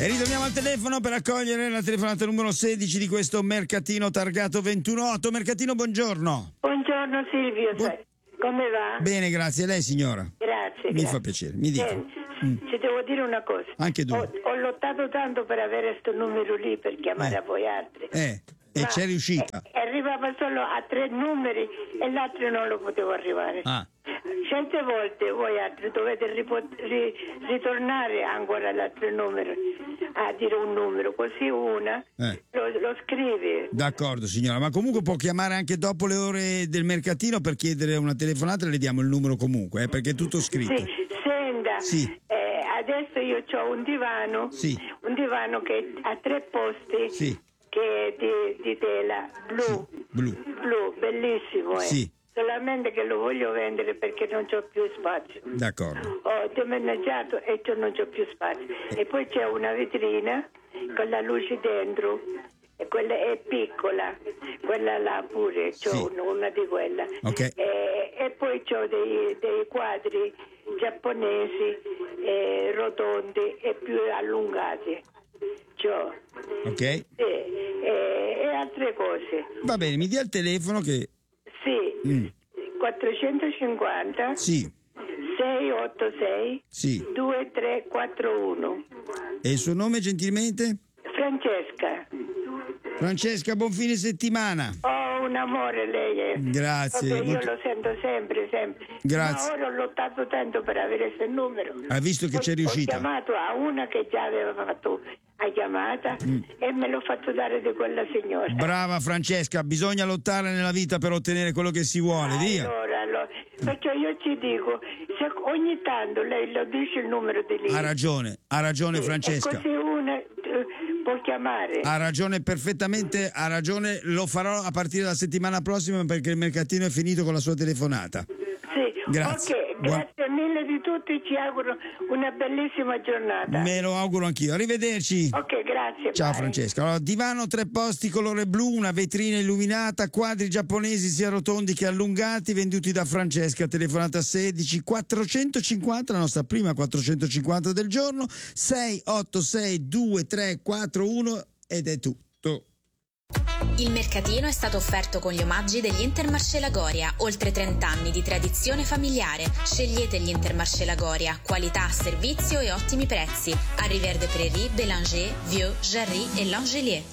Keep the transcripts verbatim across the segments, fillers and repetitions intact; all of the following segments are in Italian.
E ritorniamo al telefono per accogliere la telefonata numero sedici di questo mercatino targato ventuno otto. Mercatino, buongiorno. Buongiorno Silvio, Bu- sai, come va? Bene, grazie. Lei, signora? Grazie. Mi grazie. fa piacere, mi dica. Bene, Mm. Ci devo dire una cosa. Anche tu. Ho, ho lottato tanto per avere questo numero lì per chiamare Eh. a voi altri. Eh, e Ma c'è riuscita. eh, arrivava solo a tre numeri e l'altro non lo potevo arrivare. Ah. Certe volte voi altri dovete ripo- ri- ritornare ancora all'altro numero a dire un numero, così una Eh. lo, lo scrivi. D'accordo, signora, ma comunque può chiamare anche dopo le ore del mercatino per chiedere una telefonata e le diamo il numero comunque, eh, perché è tutto scritto. Sì, senta, Sì. eh, adesso io ho un divano, Sì. un divano che ha tre posti, Sì. che è di, di tela blu, Sì, blu. blu, bellissimo, eh. Sì. Solamente che lo voglio vendere perché non c'ho più spazio. D'accordo. Ho demannaggiato e c'ho- non c'ho più spazio. E poi c'è una vetrina con la luce dentro. E quella è piccola, quella là pure, c'ho Sì. un- una di quella. Ok. E, e poi c'ho dei, dei quadri giapponesi eh, rotondi e più allungati. C'ho. Ok? E, e- e altre cose. Va bene, mi dia il telefono che... Sì, Mm. quattrocentocinquanta Sì, seicentoottantasei sì. due tre quattro uno. E il suo nome gentilmente? Francesca. Francesca, buon fine settimana. Oh, un amore lei è. Grazie. Vabbè, io Molto- lo sento sempre, sempre. Grazie. Ma ora ho lottato tanto per avere questo numero. Ha visto che Ho- c'è riuscita? Ho chiamato a una che già aveva fatto la chiamata e me l'ho fatto dare di quella signora. Brava Francesca, bisogna lottare nella vita per ottenere quello che si vuole, via. Allora, allora, perciò io ci dico, se ogni tanto lei lo dice il numero di lì. Ha ragione, ha ragione E Francesca. così una eh, può chiamare. Ha ragione perfettamente, ha ragione, lo farò a partire dalla settimana prossima perché il mercatino è finito con la sua telefonata. Sì, Grazie. ok, Buon- grazie mille di tutti, ci auguro una bellissima giornata. Me lo auguro anch'io. Arrivederci. Ok, grazie. Ciao bye. Francesca. Allora, divano tre posti colore blu, una vetrina illuminata, quadri giapponesi sia rotondi che allungati, venduti da Francesca, telefonata sedici quattrocentocinquanta, la nostra prima quattrocentocinquanta del giorno, sei otto sei due tre quattro uno ed è tutto. Il mercatino è stato offerto con gli omaggi degli Intermarché Lagoria, oltre trenta anni di tradizione familiare. Scegliete gli Intermarché Lagoria, qualità, servizio e ottimi prezzi. A Rivière des Prairies, Bélanger, Vieux, Jarry e Langelier.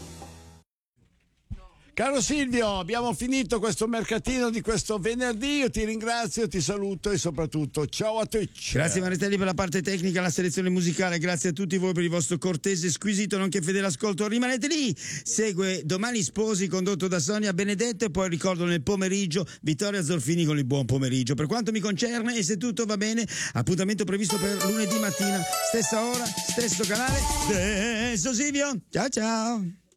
Caro Silvio, abbiamo finito questo mercatino di questo venerdì. Io ti ringrazio, ti saluto e soprattutto ciao a tutti. Grazie Maritelli per la parte tecnica, la selezione musicale, grazie a tutti voi per il vostro cortese, squisito nonché fedele ascolto. Rimanete lì, segue Domani Sposi condotto da Sonia Benedetto e poi ricordo nel pomeriggio Vittoria Zolfini con il buon pomeriggio. Per quanto mi concerne, e se tutto va bene, appuntamento previsto per lunedì mattina, stessa ora, stesso canale, stesso Silvio. Ciao ciao.